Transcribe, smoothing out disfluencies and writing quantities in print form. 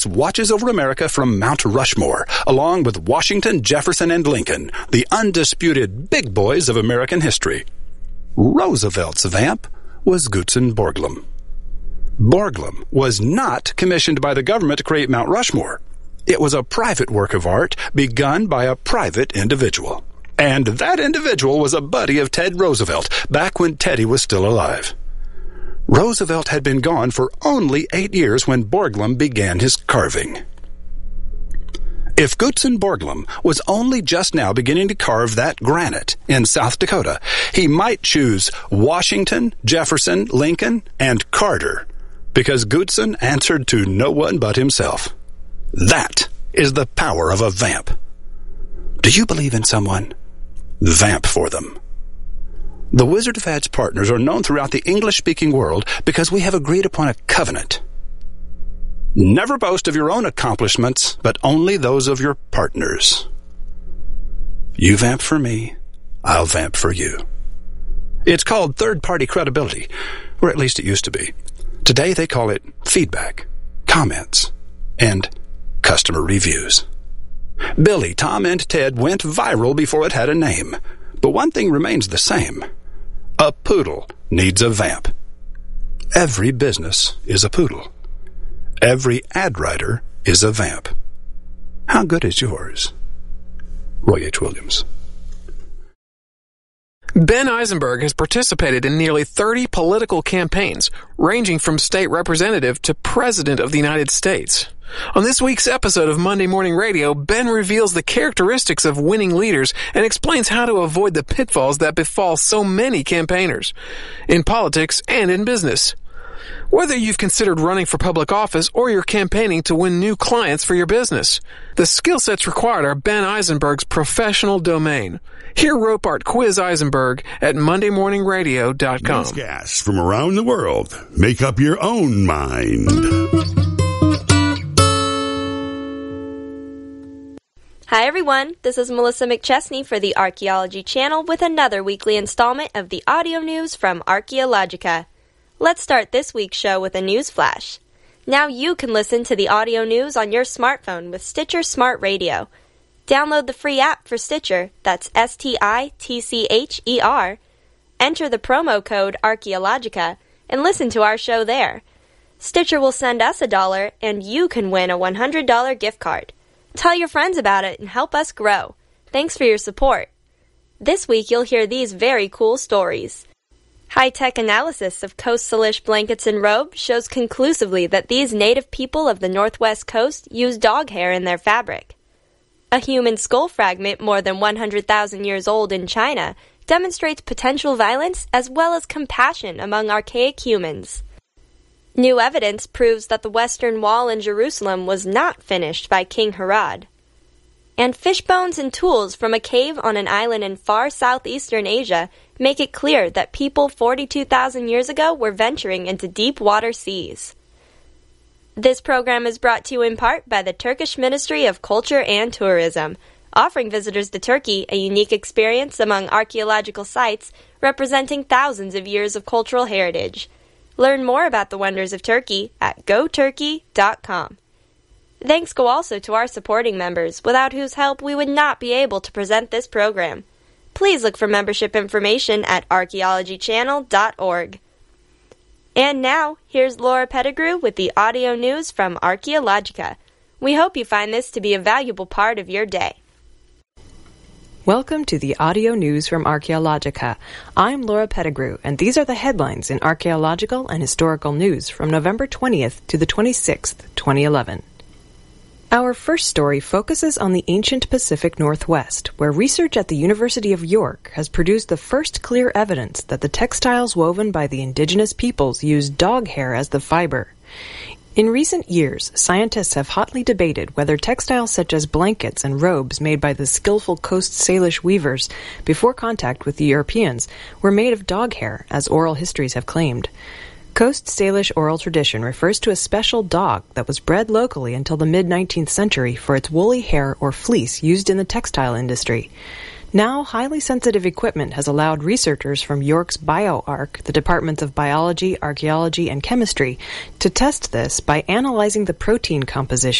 watches over America from Mount Rushmore, along with Washington, Jefferson, and Lincoln, the undisputed big boys of American history. Roosevelt's vamp was Gutzon Borglum. Borglum was not commissioned by the government to create Mount Rushmore. It was a private work of art begun by a private individual. And that individual was a buddy of Ted Roosevelt, back when Teddy was still alive. Roosevelt had been gone for only 8 years when Borglum began his carving. If Gutzon Borglum was only just now beginning to carve that granite in South Dakota, he might choose Washington, Jefferson, Lincoln, and Carter, because Gutzon answered to no one but himself. That is the power of a vamp. Do you believe in someone? Vamp for them. The Wizard of Ad's partners are known throughout the English-speaking world because we have agreed upon a covenant. Never boast of your own accomplishments, but only those of your partners. You vamp for me, I'll vamp for you. It's called third-party credibility, or at least it used to be. Today they call it feedback, comments, and customer reviews. Billy, Tom, and Ted went viral before it had a name, but one thing remains the same. A poodle needs a vamp. Every business is a poodle. Every ad writer is a vamp. How good is yours? Roy H. Williams. Ben Eisenberg has participated in nearly 30 political campaigns, ranging from state representative to president of the United States. On this week's episode of Monday Morning Radio, Ben reveals the characteristics of winning leaders and explains how to avoid the pitfalls that befall so many campaigners, in politics and in business. Whether you've considered running for public office or you're campaigning to win new clients for your business, the skill sets required are Ben Eisenberg's professional domain. Hear Rope Art Quiz Eisenberg at MondayMorningRadio.com. Newscasts from around the world. Make up your own mind. Hi everyone, this is Melissa McChesney for the Archaeology Channel with another weekly installment of the audio news from Archaeologica. Let's start this week's show with a news flash. Now you can listen to the audio news on your smartphone with Stitcher Smart Radio. Download the free app for Stitcher, that's STITCHER, enter the promo code Archaeologica, and listen to our show there. Stitcher will send us $1 and you can win a $100 gift card. Tell your friends about it and help us grow. Thanks for your support. This week you'll hear these very cool stories. High-tech analysis of Coast Salish blankets and robes shows conclusively that these native people of the Northwest Coast use dog hair in their fabric. A human skull fragment more than 100,000 years old in China demonstrates potential violence as well as compassion among archaic humans. New evidence proves that the Western Wall in Jerusalem was not finished by King Herod. And fish bones and tools from a cave on an island in far southeastern Asia make it clear that people 42,000 years ago were venturing into deep water seas. This program is brought to you in part by the Turkish Ministry of Culture and Tourism, offering visitors to Turkey a unique experience among archaeological sites representing thousands of years of cultural heritage. Learn more about the wonders of Turkey at goturkey.com. Thanks go also to our supporting members, without whose help we would not be able to present this program. Please look for membership information at archaeologychannel.org. And now, here's Laura Pettigrew with the audio news from Archaeologica. We hope you find this to be a valuable part of your day. Welcome to the audio news from Archaeologica. I'm Laura Pettigrew, and these are the headlines in archaeological and historical news from November 20th to the 26th, 2011. Our first story focuses on the ancient Pacific Northwest, where research at the University of York has produced the first clear evidence that the textiles woven by the indigenous peoples used dog hair as the fiber. In recent years, scientists have hotly debated whether textiles such as blankets and robes made by the skillful Coast Salish weavers before contact with the Europeans were made of dog hair, as oral histories have claimed. Coast Salish oral tradition refers to a special dog that was bred locally until the mid-19th century for its woolly hair or fleece used in the textile industry. Now, highly sensitive equipment has allowed researchers from York's BioArc, the Departments of Biology, Archaeology, and Chemistry, to test this by analyzing the protein composition